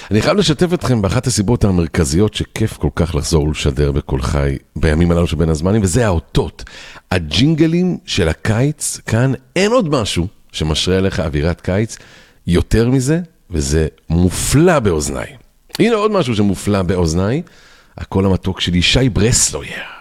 אני חייב לשתף אתכם באחת הסיבות המרכזיות שכיף כל כך לחזור ולשדר בכל חי בימים הללו שבין הזמנים, וזה האותות, הג'ינגלים של הקיץ. כאן אין עוד משהו שמשרה עליך אווירת קיץ יותר מזה, וזה מופלא באוזניי. הנה עוד משהו שמופלא באוזניי, הקול המתוק שלי, שי ברסלויר.